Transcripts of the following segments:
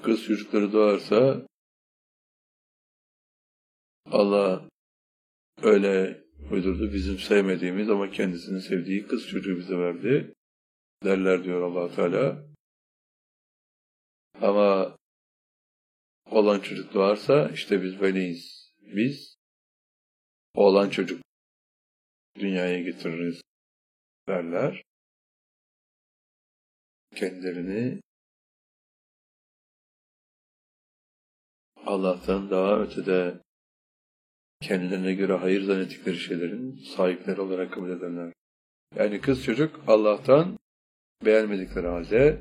kız çocukları doğarsa Allah öyle uydurdu, bizim sevmediğimiz ama kendisinin sevdiği kız çocuğu bize verdi derler diyor Allah Teala. Ama oğlan çocuk doğarsa işte biz böyleyiz. Biz oğlan çocuk dünyaya getiririz derler. Kendilerini Allah'tan daha ötede kendilerine göre hayır zannettikleri şeylerin sahipleri olarak kabul ederler. Yani kız çocuk Allah'tan beğenmedikleri halde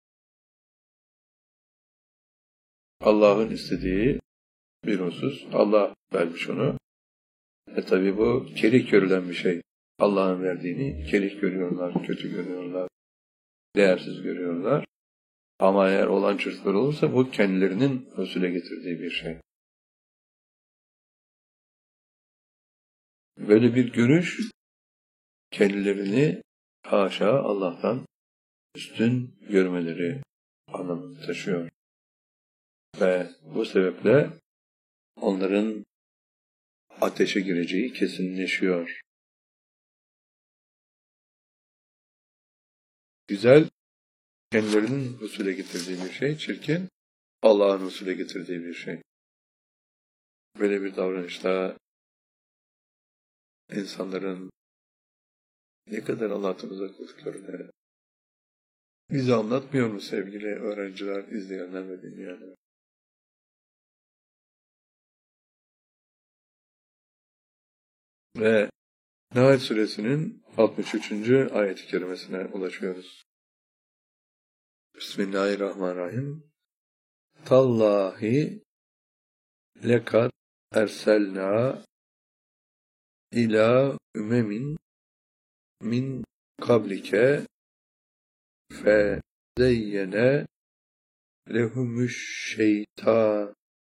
Allah'ın istediği bir husus, Allah vermiş onu. Tabi bu kerih görülen bir şey. Allah'ın verdiğini kerih görüyorlar, kötü görüyorlar, değersiz görüyorlar. Ama eğer olan çocuklar olursa bu kendilerinin husule getirdiği bir şey. Böyle bir görüş kendilerini haşa Allah'tan üstün görmeleri anlamını taşıyor. Ve bu sebeple onların ateşe gireceği kesinleşiyor. Güzel, kendilerinin husule getirdiği bir şey, çirkin, Allah'ın husule getirdiği bir şey. Böyle bir davranışta insanların ne kadar Allah'tan uzak olduklarını bize anlatmıyor mu sevgili öğrenciler, izleyenler ve dinleyenler? Ve Nahl suresinin 63. ayet-i kerimesine ulaşıyoruz. Bismillahirrahmanirrahim. Tallahi lekad erselna ila ümemin min kablike fe zeyyene lehumüş şeytan